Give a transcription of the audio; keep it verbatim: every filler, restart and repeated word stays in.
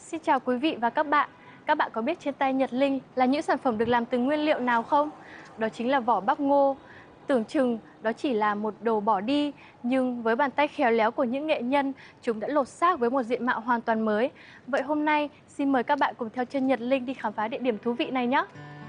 Xin chào quý vị và các bạn. Các bạn có biết trên tay Nhật Linh là những sản phẩm được làm từ nguyên liệu nào không? Đó chính là vỏ bắp ngô. Tưởng chừng đó chỉ là một đồ bỏ đi, nhưng với bàn tay khéo léo của những nghệ nhân, chúng đã lột xác với một diện mạo hoàn toàn mới. Vậy hôm nay, xin mời các bạn cùng theo chân Nhật Linh đi khám phá địa điểm thú vị này nhé.